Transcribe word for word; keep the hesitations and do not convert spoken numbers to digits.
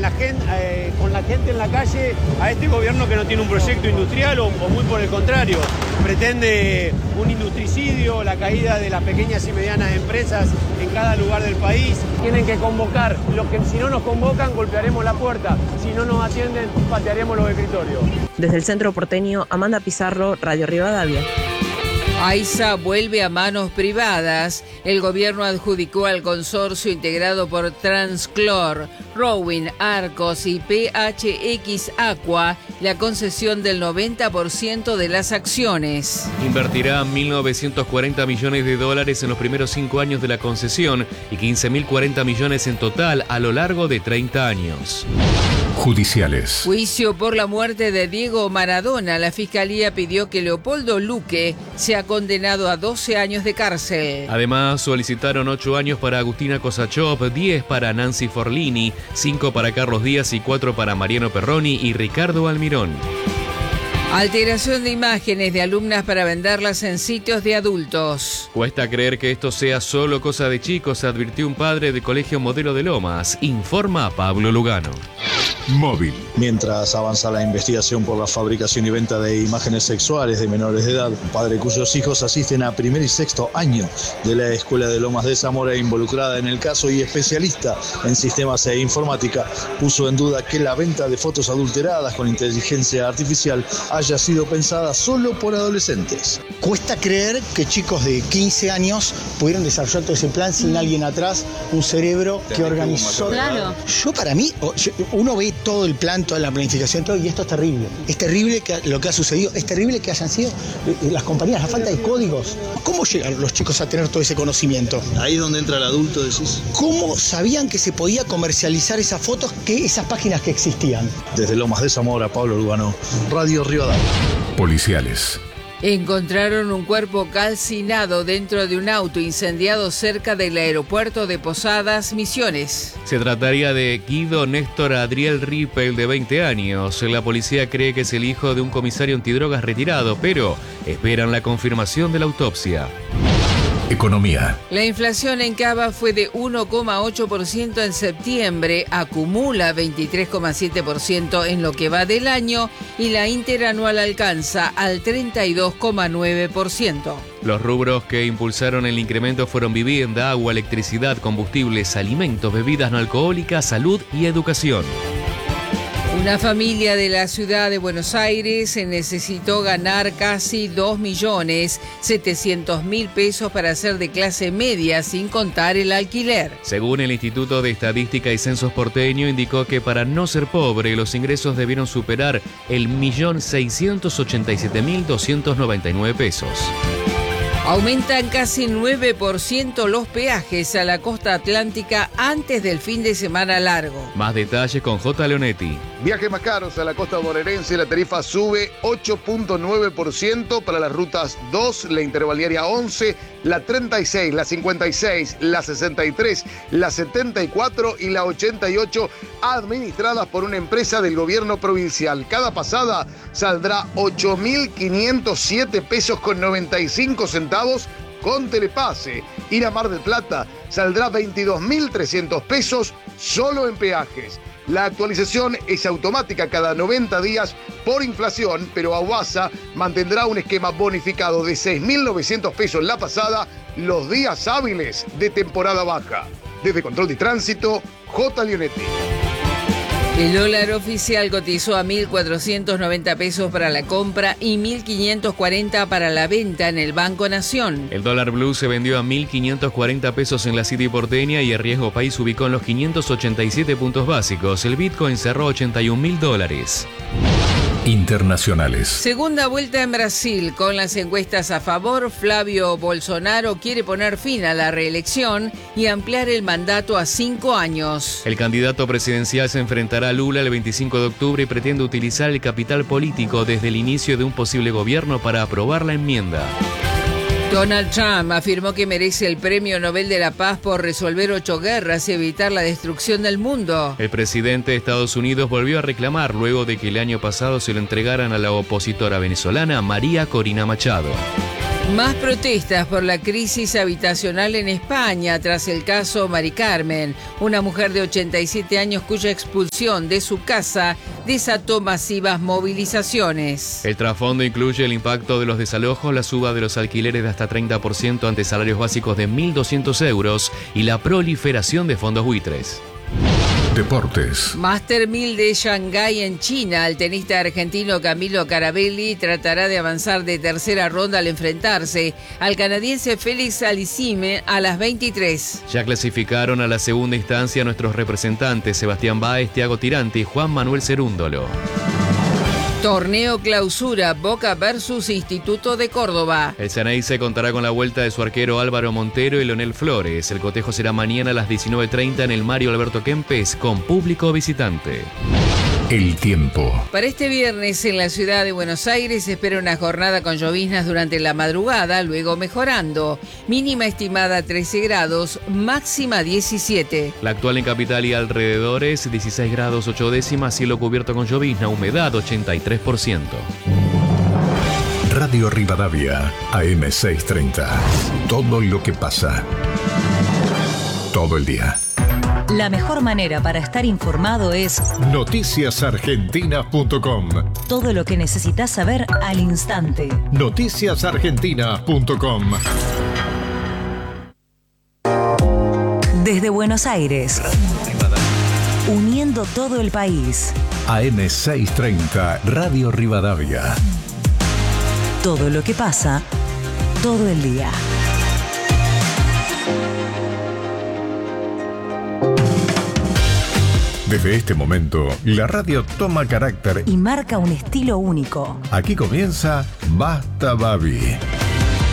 la gente, eh, con la gente en la calle a este gobierno que no tiene un proyecto industrial o, o muy por el contrario, pretende un industricidio, la caída de las pequeñas y medianas empresas en cada lugar del país. Tienen que convocar, los que si no nos convocan golpearemos la puerta, si no nos atienden patearemos los escritorios. Desde el centro porteño, Amanda Pizarro, Radio Rivadavia. AISA vuelve a manos privadas. El gobierno adjudicó al consorcio integrado por Transclor, Rowin, Arcos y P H X Aqua la concesión del noventa por ciento de las acciones. Invertirá mil novecientos cuarenta millones de dólares en los primeros cinco años de la concesión y quince mil cuarenta millones en total a lo largo de treinta años. Judiciales. Juicio por la muerte de Diego Maradona. La Fiscalía pidió que Leopoldo Luque sea condenado a doce años de cárcel. Además, solicitaron ocho años para Agustina Kosachov, diez para Nancy Forlini, cinco para Carlos Díaz y cuatro para Mariano Perroni y Ricardo Almirón. Alteración de imágenes de alumnas para venderlas en sitios de adultos. Cuesta creer que esto sea solo cosa de chicos, advirtió un padre del Colegio Modelo de Lomas. Informa Pablo Lugano. Móvil. Mientras avanza la investigación por la fabricación y venta de imágenes sexuales de menores de edad, un padre cuyos hijos asisten a primer y sexto año de la Escuela de Lomas de Zamora involucrada en el caso y especialista en sistemas e informática, puso en duda que la venta de fotos adulteradas con inteligencia artificial haya sido pensada solo por adolescentes. Cuesta creer que chicos de quince años pudieron desarrollar todo ese plan sin alguien atrás, un cerebro que organizó. Claro. Yo para mí, uno ve todo el plan, toda la planificación, todo, y esto es terrible. Es terrible que lo que ha sucedido, es terrible que hayan sido las compañías, la falta de códigos. ¿Cómo llegan los chicos a tener todo ese conocimiento? Ahí es donde entra el adulto, decís. ¿Cómo sabían que se podía comercializar esas fotos, que esas páginas que existían? Desde Lomas de Zamora, Pablo Lugano, Radio Rivadavia. Policiales. Encontraron un cuerpo calcinado dentro de un auto incendiado cerca del aeropuerto de Posadas, Misiones. Se trataría de Guido Néstor Adriel Rippel, de veinte años. La policía cree que es el hijo de un comisario antidrogas retirado, pero esperan la confirmación de la autopsia. Economía. La inflación en Cava fue de uno coma ocho por ciento en septiembre, acumula veintitrés coma siete por ciento en lo que va del año y la interanual alcanza al treinta y dos coma nueve por ciento. Los rubros que impulsaron el incremento fueron vivienda, agua, electricidad, combustibles, alimentos, bebidas no alcohólicas, salud y educación. Una familia de la ciudad de Buenos Aires necesitó ganar casi dos millones setecientos mil pesos para ser de clase media sin contar el alquiler. Según el Instituto de Estadística y Censos porteño, indicó que para no ser pobre los ingresos debieron superar el millón seiscientos ochenta y siete mil doscientos noventa y nueve pesos. Aumentan casi nueve por ciento los peajes a la costa atlántica antes del fin de semana largo. Más detalles con J. Leonetti. Viajes más caros a la costa bonaerense, la tarifa sube ocho punto nueve por ciento para las rutas dos, la intervaliaria once, la treinta y seis, la cincuenta y seis, la sesenta y tres, la setenta y cuatro y la ochenta y ocho, administradas por una empresa del gobierno provincial. Cada pasada saldrá ocho mil quinientos siete pesos con noventa y cinco centavos con Telepase. Ir a Mar del Plata saldrá veintidós mil trescientos pesos solo en peajes. La actualización es automática cada noventa días por inflación, pero Aguasa mantendrá un esquema bonificado de seis mil novecientos pesos la pasada los días hábiles de temporada baja. Desde Control de Tránsito, J. Leonetti. El dólar oficial cotizó a mil cuatrocientos noventa pesos para la compra y mil quinientos cuarenta para la venta en el Banco Nación. El dólar blue se vendió a mil quinientos cuarenta pesos en la City porteña y el riesgo país ubicó en los quinientos ochenta y siete puntos básicos. El Bitcoin cerró ochenta y un mil dólares. Internacionales. Segunda vuelta en Brasil. Con las encuestas a favor, Flavio Bolsonaro quiere poner fin a la reelección y ampliar el mandato a cinco años. El candidato presidencial se enfrentará a Lula el veinticinco de octubre y pretende utilizar el capital político desde el inicio de un posible gobierno para aprobar la enmienda. Donald Trump afirmó que merece el Premio Nobel de la Paz por resolver ocho guerras y evitar la destrucción del mundo. El presidente de Estados Unidos volvió a reclamar luego de que el año pasado se lo entregaran a la opositora venezolana María Corina Machado. Más protestas por la crisis habitacional en España tras el caso Mari Carmen, una mujer de ochenta y siete años cuya expulsión de su casa desató masivas movilizaciones. El trasfondo incluye el impacto de los desalojos, la suba de los alquileres de hasta treinta por ciento ante salarios básicos de mil doscientos euros y la proliferación de fondos buitres. Deportes. Master mil de Shanghái en China. El tenista argentino Camilo Carabelli tratará de avanzar de tercera ronda al enfrentarse al canadiense Félix Alicime a las veintitrés. Ya clasificaron a la segunda instancia nuestros representantes Sebastián Báez, Thiago Tirante y Juan Manuel Cerúndolo. Torneo Clausura, Boca versus Instituto de Córdoba. El Ceneice contará con la vuelta de su arquero Álvaro Montero y Leonel Flores. El cotejo será mañana a las diecinueve treinta en el Mario Alberto Kempes con público visitante. El tiempo. Para este viernes en la ciudad de Buenos Aires se espera una jornada con lloviznas durante la madrugada, luego mejorando. Mínima estimada trece grados, máxima diecisiete. La actual en capital y alrededores, dieciséis grados ocho décimas, cielo cubierto con llovizna, humedad ochenta y tres por ciento. Radio Rivadavia, A M seiscientos treinta. Todo lo que pasa. Todo el día. La mejor manera para estar informado es noticias argentinas punto com. Todo lo que necesitas saber al instante. noticias argentinas punto com. Desde Buenos Aires, uniendo todo el país. A M seiscientos treinta, Radio Rivadavia. Todo lo que pasa, todo el día. Desde este momento, la radio toma carácter y marca un estilo único. Aquí comienza Basta Babi.